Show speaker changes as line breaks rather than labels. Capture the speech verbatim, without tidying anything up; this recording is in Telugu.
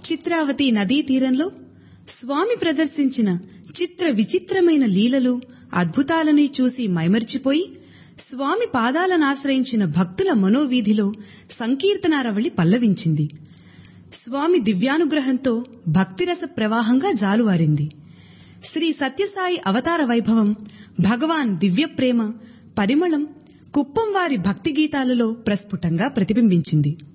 చిత్రావతి నదీ తీరంలో స్వామి ప్రదర్శించిన చిత్ర విచిత్రమైన లీలలు అద్భుతాలని చూసి మైమరిచిపోయి స్వామి పాదాలనాశ్రయించిన భక్తుల మనోవీధిలో సంకీర్తనారవళి పల్లవించింది. స్వామి దివ్యానుగ్రహంతో భక్తిరస ప్రవాహంగా జాలువారింది. శ్రీ సత్యసాయి అవతార వైభవం, భగవాన్ దివ్యప్రేమ పరిమళం కుప్పం వారి భక్తి గీతాలలో ప్రస్ఫుటంగా ప్రతిబింబించింది.